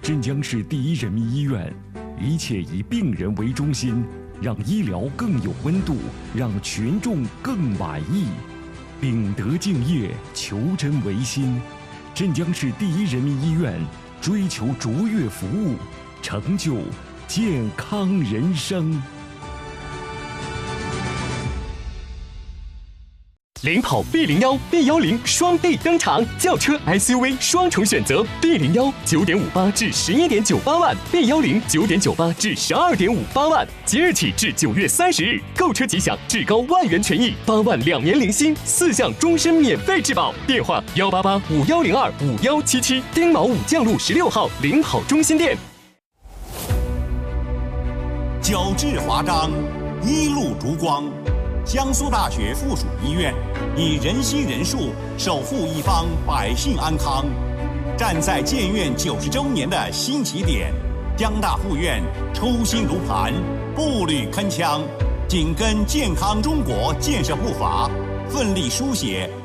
镇江市第一人民医院，一切以病人为中心，让医疗更有温度，让群众更满意。秉德敬业，求真维新。镇江市第一人民医院追求卓越服务，成就健康人生。 领跑 B01、B10双 D 登场，轿车、SUV 双重选择。B01 9.58至11.98万，B10 9.98至12.58万。即日起至9月30日，购车即享至高1万元权益，8万2年零息，4项终身免费质保。电话18851025177，丁卯武将路16号领跑中心店。 矫治华章，一路烛光。江苏大学附属医院以人心仁术守护一方百姓安康，站在建院90周年的新起点，江大附院抽心如磐，步履铿锵，紧跟健康中国建设步伐，奋力书写